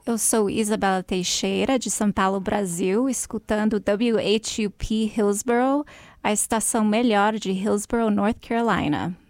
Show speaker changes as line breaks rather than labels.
Eu sou Isabela Teixeira, de São Paulo, Brasil, escutando WHUP Hillsborough, a estação melhor de Hillsborough, North Carolina.